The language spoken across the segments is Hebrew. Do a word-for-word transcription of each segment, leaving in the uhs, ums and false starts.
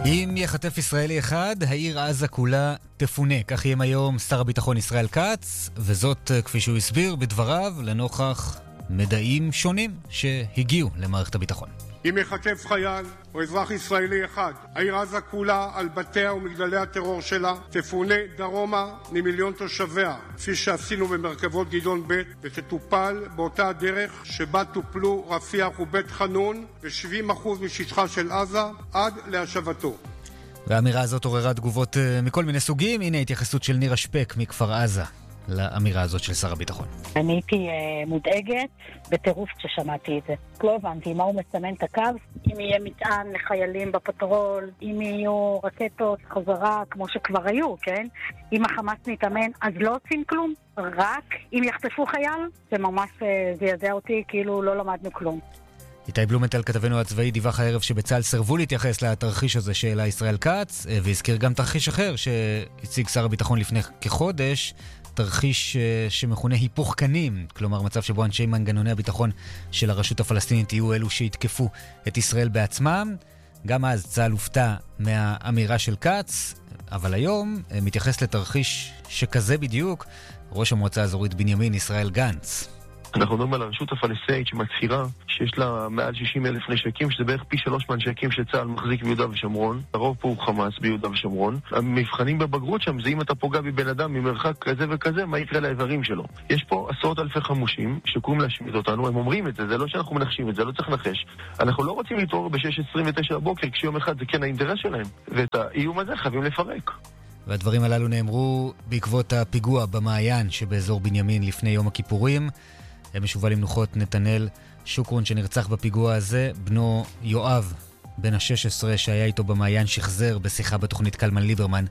אם יחטף ישראלי אחד, העיר עזה כולה תפונה. כך יהיה היום שר הביטחון ישראל כץ, וזאת, כפי שהוא הסביר בדבריו, לנוכח מדעים שונים שהגיעו למערכת הביטחון. אם יחטף חייל או אזרח ישראלי אחד, העיר עזה כולה על בתיה ומגדלי הטרור שלה תפונה דרומה ממיליון תושביה, כפי שעשינו במרכבות גדעון ב', ותטופל באותה הדרך שבה טופלו רפיח ובית חנון ב-שבעים אחוז משטחה של עזה עד להשבתו. והאמירה הזאת עוררה תגובות מכל מיני סוגים. הנה התייחסות של נירה שפק מכפר עזה לאמירה הזאת של שר הביטחון. אני הייתי uh, מודאגת בטירוף כששמעתי את זה. לא הבנתי מה הוא מסמן את הקו, אם יהיה מטען לחיילים בפטרול, אם יהיו רקטות חזרה כמו שכבר היו, כן? אם החמאס מתאמן, אז לא עושים כלום. רק אם יחטפו חייל, זה ממש uh, זיעזע אותי, כאילו לא למדנו כלום. איתי בלומנטל, כתבנו הצבאי, דיווח הערב שבצה"ל סרבו להתייחס לתרחיש הזה שהעלה ישראל כץ, והזכיר גם תרחיש אחר שהציג שר הביטחון לפני כחודש, תרחיש שמכונה היפוך קנים, כלומר מצב שבו אנשי מנגנוני הביטחון של הרשות הפלסטינית יהיו אלו שיתקפו את ישראל בעצמם. גם אז צה"ל הופתע מהאמירה של כץ, אבל היום מתייחס לתרחיש שכזה בדיוק ראש המועצה האזורית בנימין ישראל גנץ. אנחנו מדברים על הרשות הפלסטינית שמצהירה שיש לה מעל שישים אלף נשקים, שזה בערך פי שלוש מהנשקים שצה"ל מחזיק ביהודה ושומרון. הרוב פה הוא חמאס ביהודה ושומרון. המבחנים בבגרות שם זה אם אתה פוגע בבן אדם ממרחק כזה וכזה, מה יקרה לאיברים שלו. יש פה עשרות אלפי חמושים שקוראים להשמיד אותנו, הם אומרים את זה, זה לא שאנחנו מנחשים את זה, לא צריך לנחש. אנחנו לא רוצים להתעורר ב-שש עשרים ותשע בבוקר כשיום אחד זה כן האינטרס שלהם, ואת האיום הזה חייבים לפרק. והדברים הללו נאמרו בעקבות הפיגוע במעיין שבאזור בנימין לפני יום הכיפורים. משובל עם נוחות נתנאל שוקרון שנרצח בפיגוע הזה, בנו יואב בן ה-שש עשרה שהיה איתו במעיין שחזר בשיחה בתוכנית קלמן ליברמן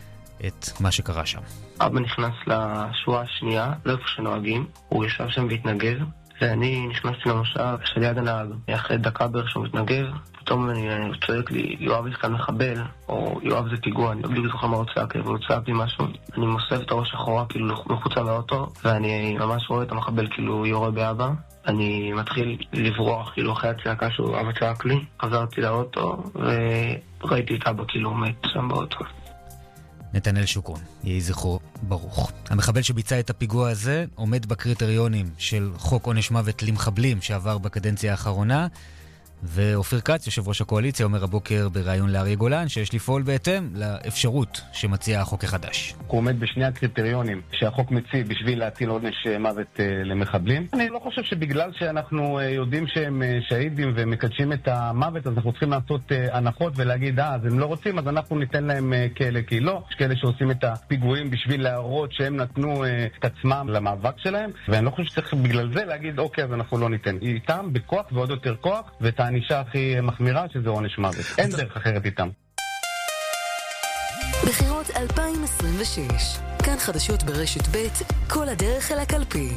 את מה שקרה שם. אבא נכנס לשורה השנייה, לא איפה שנוהגים, הוא ישב שם והתנגר, ואני נכנסתי למושב של יד הנהג, אחרי דקה בערך שהוא מתנגר, פתאום אני צועק לי, יואב יש כאן מחבל, או יואב זה פיגוע, אני בלי זוכר מה הוא צעק, והוא צעק לי משהו. אני מוסף את הראש אחורה, כאילו מחוצה מהאוטו, ואני ממש רואה את המחבל כאילו יורה באבא. אני מתחיל לברוח, כאילו אחרי הצעקה שהוא אבא צעק לי, חזרתי לאוטו, וראיתי את אבא כאילו מת שם באוטו. נתנאל שוקרון, יהי זכרו ברוך. המחבל שביצע את הפיגוע הזה עומד בקריטריונים של חוק עונש מוות למחבלים שעבר בקדנציה האחרונה, ואופיר כץ, יושב ראש הקואליציה, אומר הבוקר בראיון לאריה גולן שיש לפעול בהתאם לאפשרות שמציע החוק החדש. הוא עומד בשני הקריטריונים שהחוק מציב בשביל להטיל עונש מוות למחבלים. אני לא חושב שבגלל שאנחנו יודעים שהם שהידים ומקדשים את המוות, אז אנחנו צריכים לעשות הנחות ולהגיד, אה, אז הם לא רוצים, אז אנחנו ניתן להם כאלה, כי לא. יש כאלה שעושים את הפיגועים בשביל להראות שהם נתנו את עצמם למאבק שלהם, ואני לא חושב שצריך בגלל זה להגיד, אוקיי, אז אנחנו לא ניתן. איתם בכוח ועוד יותר כוח, ואת הענישה הכי מחמירה שזה עונש מוות. אין דרך אחרת איתם. בחירות אלפיים עשרים ושש. כאן חדשות ברשת ב', כל הדרך אל הקלפי.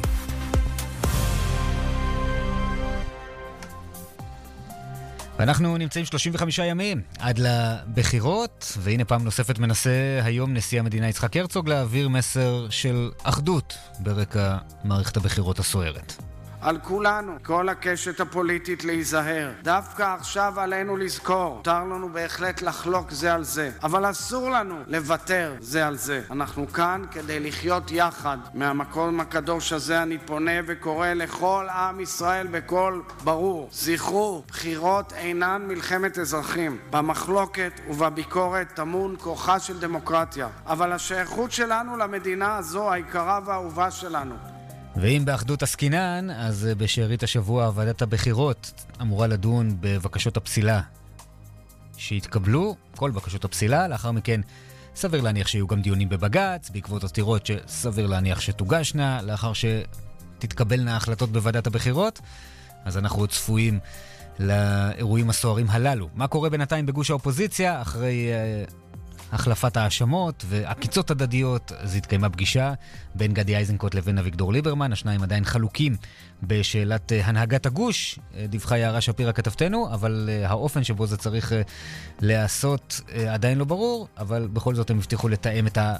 ואנחנו נמצאים שלושים וחמישה ימים עד לבחירות, והנה פעם נוספת מנסה היום נשיא המדינה יצחק הרצוג להעביר מסר של אחדות ברקע מערכת הבחירות הסוערת. על כולנו, כל הקשת הפוליטית להיזהר. דווקא עכשיו עלינו לזכור. מותר לנו בהחלט לחלוק זה על זה, אבל אסור לנו לוותר זה על זה. אנחנו כאן כדי לחיות יחד. מהמקום הקדוש הזה אני פונה וקורא לכל עם ישראל בקול ברור. זכרו, בחירות אינן מלחמת אזרחים. במחלוקת ובביקורת טמון כוחה של דמוקרטיה. אבל השייכות שלנו למדינה הזו היקרה והאהובה שלנו. ואם באחדות עסקינן, אז בשארית השבוע ועדת הבחירות אמורה לדון בבקשות הפסילה שהתקבלו, כל בקשות הפסילה. לאחר מכן סביר להניח שיהיו גם דיונים בבג"ץ, בעקבות עתירות שסביר להניח שתוגשנה, לאחר שתתקבלנה החלטות בוועדת הבחירות. אז אנחנו עוד צפויים לאירועים הסוערים הללו. מה קורה בינתיים בגוש האופוזיציה אחרי החלפת האשמות והקיצות הדדיות? אז התקיימה פגישה בין גדי איזנקוט לבין אביגדור ליברמן. השניים עדיין חלוקים בשאלת הנהגת הגוש, דיווחה יערה שפירא כתבתנו, אבל האופן שבו זה צריך לעשות עדיין לא ברור, אבל בכל זאת הם הבטיחו לתאם את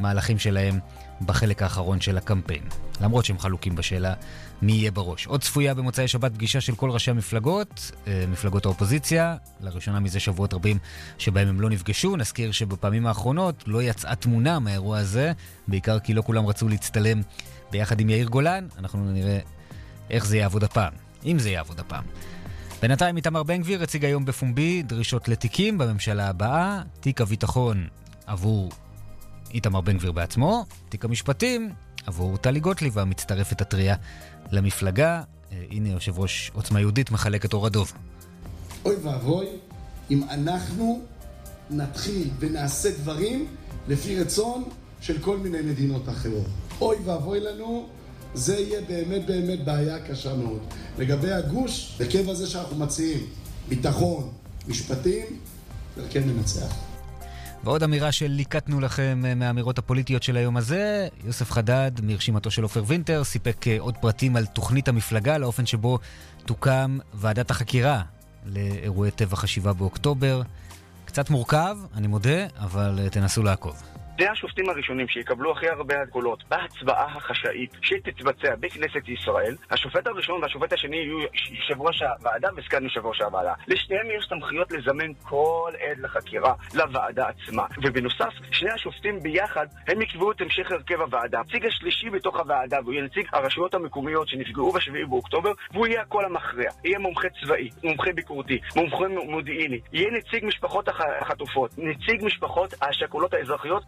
המהלכים שלהם בחלק האחרון של הקמפיין. למרות שהם חלוקים בשאלה מי יהיה בראש. עוד צפויה במוצאי שבת פגישה של כל ראשי המפלגות, מפלגות האופוזיציה, לראשונה מזה שבועות רבים שבהם הם לא נפגשו. נזכיר שבפעמים האחרונות לא יצאה תמונה מהאירוע הזה, בעיקר כי לא כולם רצו להצטלם ביחד עם יאיר גולן. אנחנו נראה איך זה יעבוד הפעם, אם זה יעבוד הפעם. בינתיים איתמר בן גביר הציג היום בפומבי דרישות לתיקים בממשלה הבאה, תיק הביטחון עבור איתמר בן גביר בעצמו, תיק המשפטים עבור טלי גוטליב המצטרפת הטריה למפלגה. הנה יושב ראש עוצמה יהודית מחלק את אור הדוב. אוי ואבוי אם אנחנו נתחיל ונעשה דברים לפי רצון של כל מיני מדינות אחרות. אוי ואבוי לנו, זה יהיה באמת באמת בעיה קשה מאוד. לגבי הגוש, בקו הזה שאנחנו מציעים, ביטחון, משפטים, זה כן מנצח. ועוד אמירה של ליקטנו לכם מהאמירות הפוליטיות של היום הזה, יוסף חדד מרשימתו של עופר וינטר סיפק עוד פרטים על תוכנית המפלגה, לאופן שבו תוקם ועדת החקירה לאירועי טבח השבעה באוקטובר. קצת מורכב, אני מודה, אבל תנסו לעקוב. זה השופטים הראשונים שיקבלו הכי הרבה קולות בהצבעה החשאית שתתבצע בכנסת ישראל. השופט הראשון והשופט השני יהיו יושב ראש הוועדה וסגן יושב ראש הוועדה. לשניהם יש סמכויות לזמן כל עד לחקירה לוועדה עצמה. ובנוסף, שני השופטים ביחד הם יקבעו את המשך הרכב הוועדה. הנציג השלישי בתוך הוועדה, והוא יהיה נציג הרשויות המקומיות שנפגעו בשביעי באוקטובר, והוא יהיה הקול המכריע. יהיה מומחה צבאי, מומחה ביקורתי, מומחה מודיעיני. יהיה נציג משפחות החטופות, נציג משפחות השכולות האזרחיות.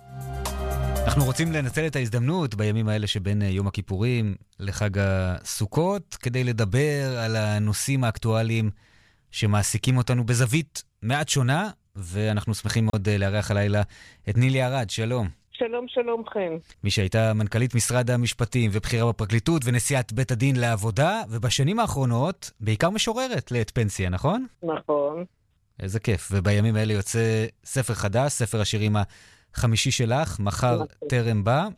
אנחנו רוצים לנצל את ההזדמנות בימים האלה שבין יום הכיפורים לחג הסוכות, כדי לדבר על הנושאים האקטואליים שמעסיקים אותנו בזווית מעט שונה, ואנחנו שמחים מאוד לארח הלילה את נילי ארד. שלום. שלום, שלום חן. מי שהייתה מנכ"לית משרד המשפטים ובחירה בפרקליטות ונשיאת בית הדין לעבודה, ובשנים האחרונות בעיקר משוררת לעת פנסיה, נכון? נכון. איזה כיף. ובימים האלה יוצא ספר חדש, ספר השירים החמישי שלך, מחר טרם בא,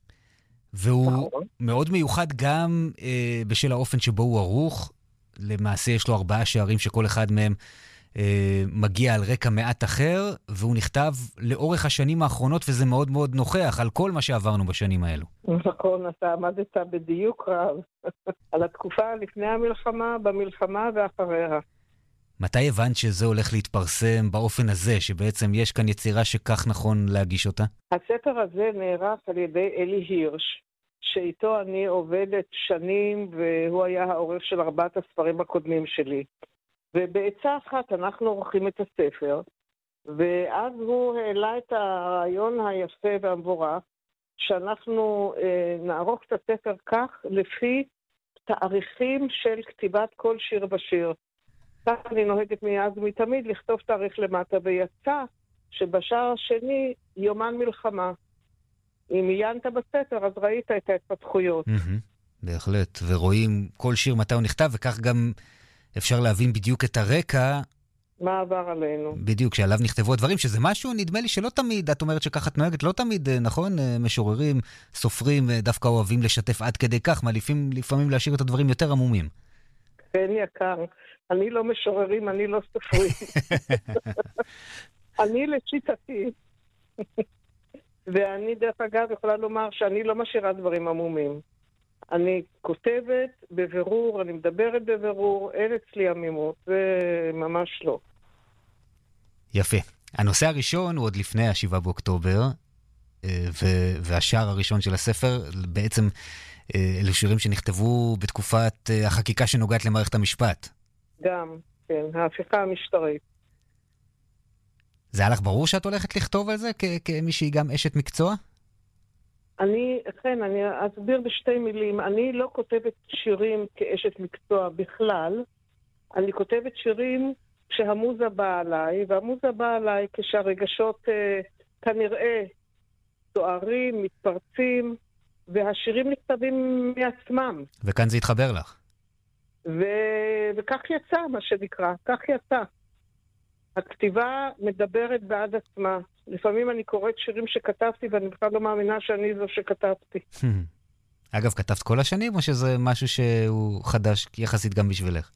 והוא מאוד מיוחד גם אה, בשל האופן שבו הוא ערוך. למעשה יש לו ארבעה שערים שכל אחד מהם אה, מגיע על רקע מעט אחר, והוא נכתב לאורך השנים האחרונות, וזה מאוד מאוד נוכח על כל מה שעברנו בשנים האלו. נכון, אתה עמדת בדיוק רב על התקופה לפני המלחמה, במלחמה ואחריה. מתי הבנת שזה הולך להתפרסם באופן הזה, שבעצם יש כאן יצירה שכך נכון להגיש אותה? הספר הזה נערך על ידי אלי הירש, שאיתו אני עובדת שנים, והוא היה העורך של ארבעת הספרים הקודמים שלי. ובעצה אחת אנחנו עורכים את הספר, ואז הוא העלה את הרעיון היפה והמבורך, שאנחנו אה, נערוך את הספר כך לפי תאריכים של כתיבת כל שיר ושיר. כך אני נוהגת מאז ומתמיד לכתוב תאריך למטה, ויצא שבשער השני יומן מלחמה. אם עיינת בספר, אז ראית את ההתפתחויות. בהחלט, ורואים כל שיר מתי הוא נכתב, וכך גם אפשר להבין בדיוק את הרקע. מה עבר עלינו. בדיוק, שעליו נכתבו הדברים, שזה משהו, נדמה לי שלא תמיד, את אומרת שככה את נוהגת, לא תמיד, נכון? משוררים, סופרים, דווקא אוהבים לשתף עד כדי כך, מעדיפים לפעמים להשאיר את הדברים יותר עמומים. כן, יקר. אני לא משוררים, אני לא סופרים. אני לשיטתי. ואני דרך אגב יכולה לומר שאני לא משאירה דברים עמומים. אני כותבת בבירור, אני מדברת בבירור, אין אצלי עמימות, זה ממש לא. יפה. הנושא הראשון הוא עוד לפני השבעה באוקטובר, והשער הראשון של הספר, בעצם אלו שירים שנכתבו בתקופת החקיקה שנוגעת למערכת המשפט. גם, כן, ההפיכה המשטרית. זה היה לך ברור שאת הולכת לכתוב על זה כמישהי גם אשת מקצוע? אני, כן, אני אסביר בשתי מילים. אני לא כותבת שירים כאשת מקצוע בכלל. אני כותבת שירים כשהמוזה באה עליי, והמוזה באה עליי כשהרגשות אה, כנראה תוארים, מתפרצים, והשירים נכתבים מעצמם. וכאן זה התחבר לך. ו... וכך יצא, מה שנקרא, כך יצא. הכתיבה מדברת בעד עצמה. לפעמים אני קוראת שירים שכתבתי, ואני בכלל לא מאמינה שאני זו שכתבתי. אגב, כתבת כל השנים, או שזה משהו שהוא חדש יחסית גם בשבילך?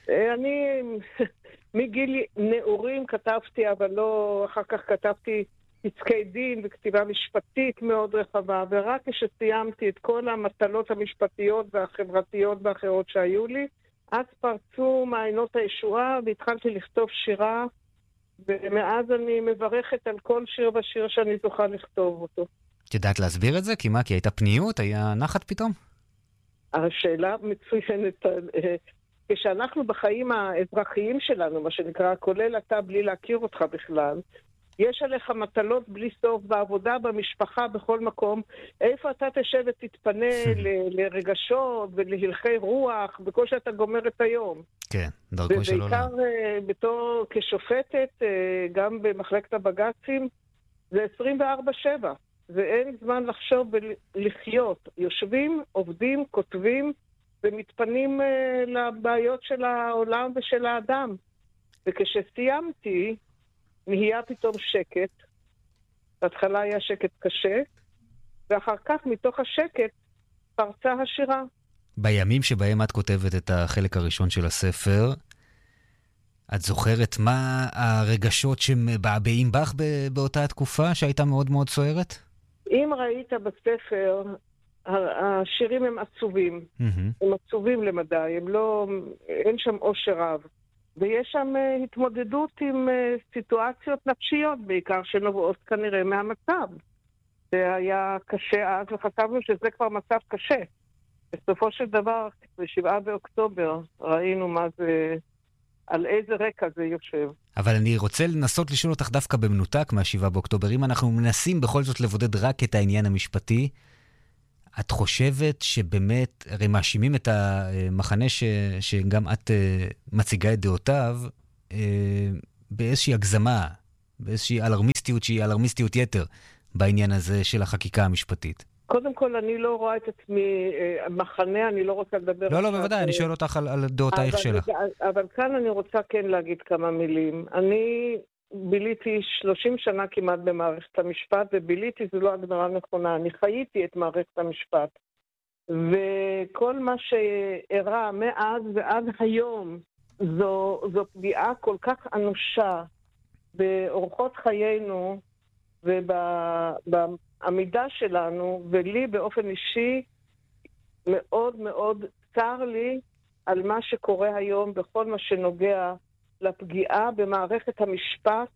אני מגיל נעורים כתבתי, אבל לא אחר כך כתבתי פסקי דין וכתיבה משפטית מאוד רחבה, ורק כשסיימתי את כל המטלות המשפטיות והחברתיות ואחרות שהיו לי, אז פרצו מעיינות הישועה והתחלתי לכתוב שירה, ומאז אני מברכת על כל שיר ושיר שאני זוכה לכתוב אותו. את יודעת להסביר את זה? כי מה? כי הייתה פניות? היה נחת פתאום? השאלה מצוינת, כשאנחנו בחיים האזרחיים שלנו, מה שנקרא, כולל אתה בלי להכיר אותך בכלל, יש עליך מטלות בלי סוף בעבודה, במשפחה, בכל מקום. איפה אתה תשב ותתפנה ל- לרגשות ולהלכי רוח, בכל שאתה גומר את היום. כן, דרכו של עולם. ובעיקר בתור כשופטת, גם במחלקת הבג"צים, זה עשרים וארבע שבע. ואין זמן לחשוב ולחיות. יושבים, עובדים, כותבים, ומתפנים לבעיות של העולם ושל האדם. וכשסיימתי, נהיה פתאום שקט. בהתחלה היה שקט קשה, ואחר כך מתוך השקט פרצה השירה. בימים שבהם את כותבת את החלק הראשון של הספר, את זוכרת מה הרגשות שמבעבעים בך באותה התקופה שהייתה מאוד מאוד סוערת? אם ראית בספר, השירים הם עצובים. Mm-hmm. הם עצובים למדי, הם לא, אין שם אושר רב. ויש שם uh, התמודדות עם uh, סיטואציות נפשיות, בעיקר שנובעות כנראה מהמצב. זה היה קשה אז, וחשבנו שזה כבר מצב קשה. בסופו של דבר, בשבעה באוקטובר, ראינו מה זה, על איזה רקע זה יושב. אבל אני רוצה לנסות לשאול אותך דווקא במנותק מהשבעה באוקטובר. אם אנחנו מנסים בכל זאת לבודד רק את העניין המשפטי, את חושבת שבאמת, הרי מאשימים את המחנה ש, שגם את מציגה את דעותיו, באיזושהי הגזמה, באיזושהי אלרמיסטיות שהיא אלרמיסטיות יתר בעניין הזה של החקיקה המשפטית? קודם כל, אני לא רואה את עצמי מחנה, אני לא רוצה לדבר... לא, לא, בוודאי, אני שואל אותך על, על דעותייך שלך. אבל כאן אני רוצה כן להגיד כמה מילים. אני ביליתי שלושים שנה כמעט במערכת המשפט, וביליתי זו לא הגדרה נכונה. אני חייתי את מערכת המשפט. וכל מה שאירע מאז ועד היום, זו, זו פגיעה כל כך אנושה באורחות חיינו ובעמידה שלנו, ולי באופן אישי מאוד מאוד צר לי על מה שקורה היום בכל מה שנוגע לפגיעה במערכת המשפט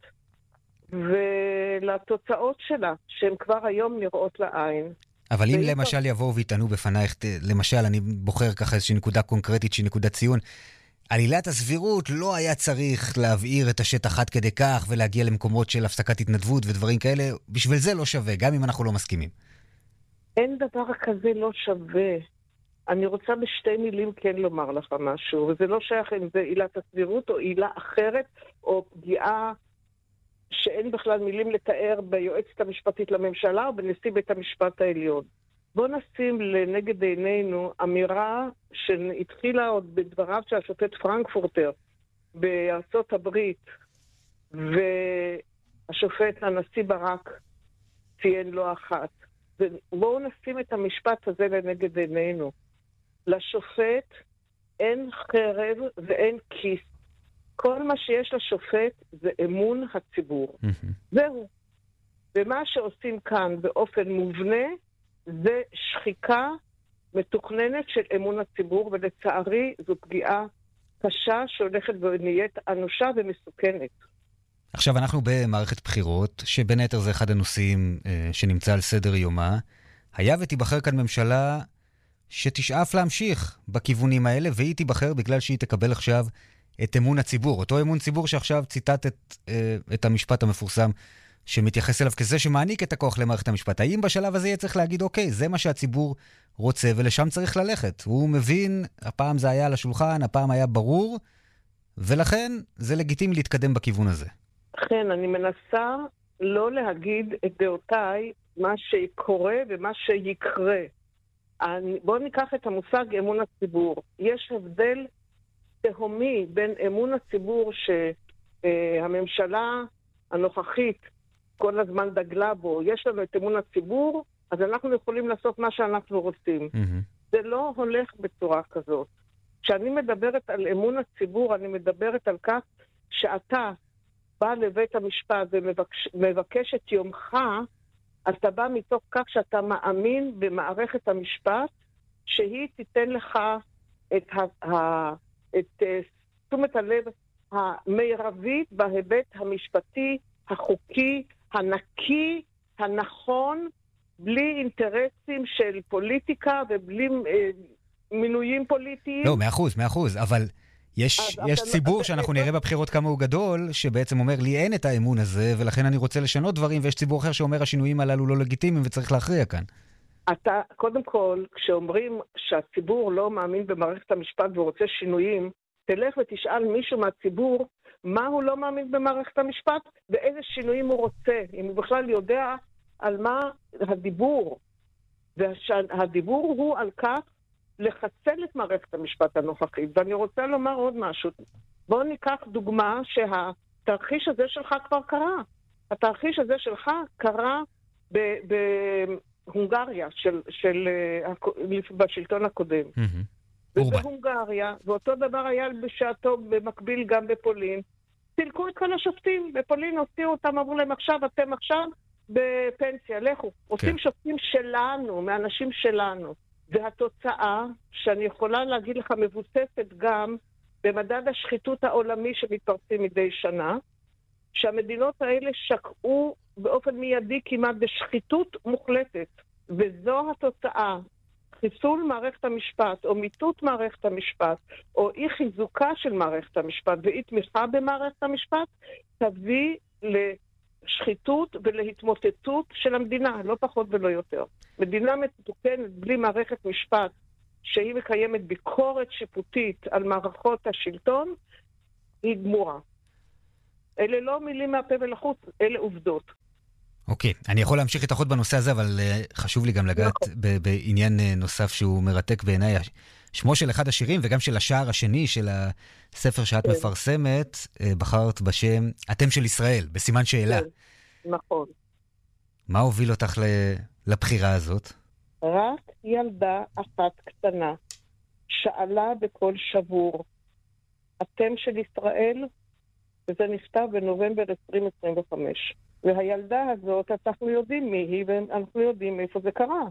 ולתוצאות שלה, שהן כבר היום נראות לעין. אבל אם למשל יבואו ויטענו בפנייך, למשל אני בוחר ככה איזושהי נקודה קונקרטית שהיא נקודת ציון, עלילת הסבירות לא היה צריך להבעיר את השטח עד כדי כך ולהגיע למקומות של הפסקת התנדבות ודברים כאלה, בשביל זה לא שווה, גם אם אנחנו לא מסכימים. אין דבר כזה לא שווה. אני רוצה בשתי מילים כן לומר לך משהו, וזה לא שייך אם זה עילת הסבירות או עילה אחרת, או פגיעה שאין בכלל מילים לתאר ביועצת המשפטית לממשלה או בנשיא בית המשפט העליון. בוא נשים לנגד עינינו אמירה שהתחילה עוד בדבריו של השופט פרנקפורטר בארצות הברית, והשופט הנשיא ברק ציין לא אחת. בואו נשים את המשפט הזה לנגד עינינו. לשופט אין חרב ואין כיס. כל מה שיש לשופט זה אמון הציבור. Mm-hmm. זהו. ומה שעושים כאן באופן מובנה, זה שחיקה מתוכננת של אמון הציבור, ולצערי זו פגיעה קשה שהולכת ונהיית אנושה ומסוכנת. עכשיו אנחנו במערכת בחירות, שבין היתר זה אחד הנושאים אה, שנמצא על סדר יומה. היה ותיבחר כאן ממשלה שתשאף להמשיך בכיוונים האלה, והיא תיבחר בגלל שהיא תקבל עכשיו את אמון הציבור. אותו אמון ציבור שעכשיו ציטט את, אה, את המשפט המפורסם, שמתייחס אליו כזה שמעניק את הכוח למערכת המשפט. האם בשלב הזה יהיה צריך להגיד, אוקיי, זה מה שהציבור רוצה, ולשם צריך ללכת. הוא מבין, הפעם זה היה על השולחן, הפעם היה ברור, ולכן זה לגיטימי להתקדם בכיוון הזה. כן, אני מנסה לא להגיד את דעותיי, מה שקורה ומה שיקרה. בואו ניקח את המושג אמון הציבור. יש הבדל תהומי בין אמון הציבור שהממשלה הנוכחית כל הזמן דגלה בו, יש לנו את אמון הציבור, אז אנחנו יכולים לעשות מה שאנחנו רוצים. Mm-hmm. זה לא הולך בצורה כזאת. כשאני מדברת על אמון הציבור, אני מדברת על כך שאתה בא לבית המשפט ומבקש את יומך, אתה בא מתוך כך שאתה מאמין במערכת המשפט, שהיא תיתן לך את, ה, ה, את תשומת הלב המרבית בהיבט המשפטי, החוקי, הנקי, הנכון, בלי אינטרסים של פוליטיקה ובלי אה, מינויים פוליטיים. לא, מאה אחוז, מאה אחוז, אבל יש, יש אתה, ציבור אתה, שאנחנו אתה, נראה בבחירות כמה הוא גדול, שבעצם אומר לי אין את האמון הזה, ולכן אני רוצה לשנות דברים, ויש ציבור אחר שאומר השינויים הללו לא לגיטימיים וצריך להכריע כאן. אתה, קודם כל, כשאומרים שהציבור לא מאמין במערכת המשפט ורוצה שינויים, תלך ותשאל מישהו מהציבור מה הוא לא מאמין במערכת המשפט ואיזה שינויים הוא רוצה, אם הוא בכלל יודע על מה הדיבור. והדיבור הוא על כך לחסל את מערכת המשפט הנוכחית. ואני רוצה לומר עוד משהו. בואו ניקח דוגמה שהתרחיש הזה שלך כבר קרה. התרחיש הזה שלך קרה בהונגריה, של, של, בשלטון הקודם. ובהונגריה, ואותו דבר היה בשעתו במקביל גם בפולין, סילקו את כל השופטים. בפולין הוציאו אותם, אמרו להם עכשיו, אתם עכשיו בפנסיה, לכו. עושים שופטים שלנו, מאנשים שלנו. והתוצאה, שאני יכולה להגיד לך, מבוססת גם במדד השחיתות העולמי שמתפרסם מדי שנה, שהמדינות האלה שקעו באופן מיידי כמעט בשחיתות מוחלטת. וזו התוצאה. חיסול מערכת המשפט, או מיטוט מערכת המשפט, או אי חיזוקה של מערכת המשפט, ואי תמיכה במערכת המשפט, תביא לשחיתות ולהתמוטטות של המדינה, לא פחות ולא יותר. מדינה מתוקנת בלי מערכת משפט, שהיא מקיימת ביקורת שיפוטית על מערכות השלטון, היא גמורה. אלה לא מילים מהפה ולחוץ, אלה עובדות. אוקיי, אני יכול להמשיך איתך עוד בנושא הזה, אבל uh, חשוב לי גם לגעת בעניין uh, נוסף שהוא מרתק בעיניי. שמו של אחד השירים וגם של השער השני של הספר שאת מפרסמת, uh, בחרת בשם אתם של ישראל, בסימן שאלה. נכון. מה הוביל אותך לבחירה הזאת? רק ילדה אחת קטנה שאלה בכל שבור, אתם של ישראל, וזה נכתב בנובמבר עשרים עשרים וחמש. והילדה הזאת, אנחנו יודעים מי היא, ואנחנו יודעים איפה זה קרה.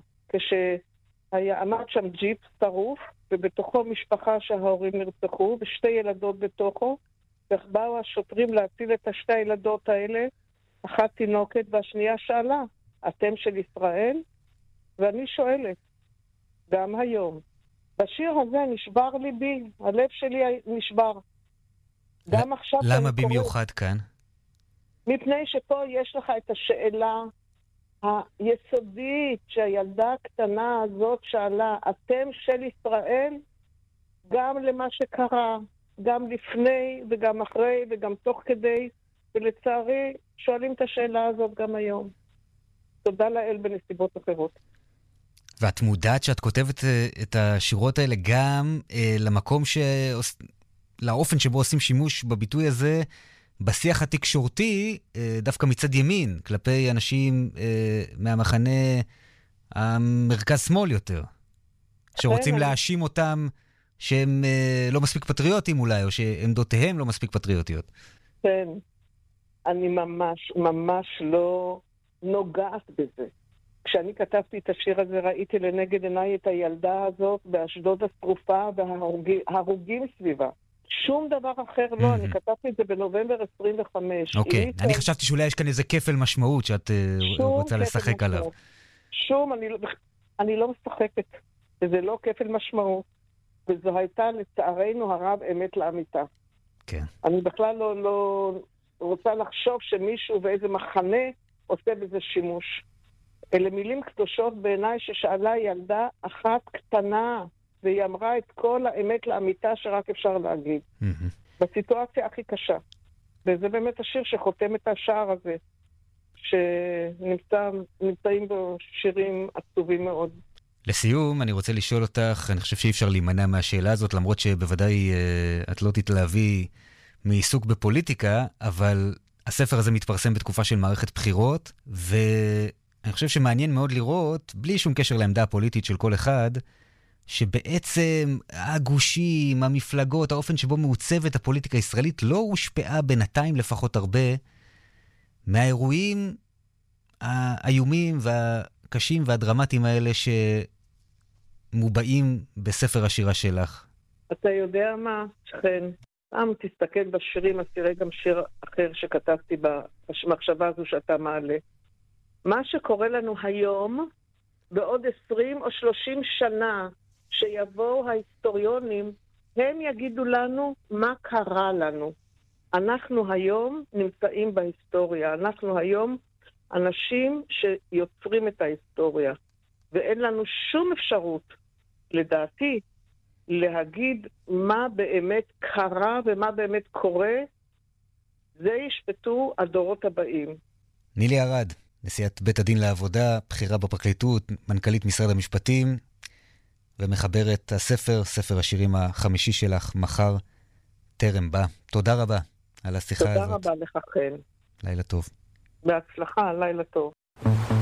כשהיה עמד שם ג'יפ שרוף, ובתוכו משפחה שההורים נרצחו, ושתי ילדות בתוכו, ובאו השוטרים להציל את השתי הילדות האלה, אחת תינוקת והשנייה שאלה, אתם של ישראל? ואני שואלת, גם היום, בשיר הזה נשבר ליבי, הלב שלי נשבר. גם עכשיו... למה במיוחד כאן? מפני שפה יש לך את השאלה היסודית שהילדה הקטנה הזאת שאלה, אתם של ישראל? גם למה שקרה, גם לפני וגם אחרי וגם תוך כדי, ולצערי שואלים את השאלה הזאת גם היום. תודה לאל בנסיבות אחרות. ואת מודעת שאת כותבת את השירות האלה גם אה, למקום ש... לאופן שבו עושים שימוש בביטוי הזה בשיח התקשורתי, אה, דווקא מצד ימין, כלפי אנשים אה, מהמחנה המרכז-שמאל יותר, שרוצים להאשים אותם שהם אה, לא מספיק פטריוטים אולי, או שעמדותיהם לא מספיק פטריוטיות. כן, אני ממש, ממש לא נוגעת בזה. כשאני כתבתי את השיר הזה, ראיתי לנגד עיניי את הילדה הזאת באשדוד השרופה וההרוגים סביבה. שום דבר אחר לא, אני כתבתי את זה בנובמבר עשרים וחמש. אוקיי, אני חשבתי שאולי יש כאן איזה כפל משמעות שאת רוצה לשחק עליו. שום, אני לא משחקת, וזה לא כפל משמעות, וזו הייתה לצערנו הרב אמת לאמיתה. כן. אני בכלל לא רוצה לחשוב שמישהו ואיזה מחנה עושה בזה שימוש. אלה מילים קדושות בעיניי ששאלה ילדה אחת קטנה, והיא אמרה את כל האמת לאמיתה שרק אפשר להגיד. Mm-hmm. בסיטואציה הכי קשה. וזה באמת השיר שחותם את השער הזה, שנמצאים בו שירים עצובים מאוד. לסיום, אני רוצה לשאול אותך, אני חושב שאי אפשר להימנע מהשאלה הזאת, למרות שבוודאי uh, את לא תתלהבי מעיסוק בפוליטיקה, אבל הספר הזה מתפרסם בתקופה של מערכת בחירות, ואני חושב שמעניין מאוד לראות, בלי שום קשר לעמדה הפוליטית של כל אחד, שבעצם הגושים, המפלגות, האופן שבו מעוצבת הפוליטיקה הישראלית לא הושפעה בינתיים לפחות הרבה מהאירועים האיומים והקשים והדרמטיים האלה שמובעים בספר השירה שלך. אתה יודע מה, שכן, פעם תסתכל בשירים, אז תראה גם שיר אחר שכתבתי במחשבה הזו שאתה מעלה. מה שקורה לנו היום, בעוד עשרים או שלושים שנה, שיבואו ההיסטוריונים, הם יגידו לנו מה קרה לנו. אנחנו היום נמצאים בהיסטוריה. אנחנו היום אנשים שיוצרים את ההיסטוריה. ואין לנו שום אפשרות, לדעתי, להגיד מה באמת קרה ומה באמת קורה. זה ישפטו הדורות הבאים. נילי ארד, נשיאת בית הדין לעבודה, בחירה בפרקליטות, מנכ"לית משרד המשפטים, ומחברת הספר, ספר השירים החמישי שלך, מחר טרם בא. תודה רבה על השיחה תודה הזאת. תודה רבה לך, חן. לילה טוב. בהצלחה, לילה טוב.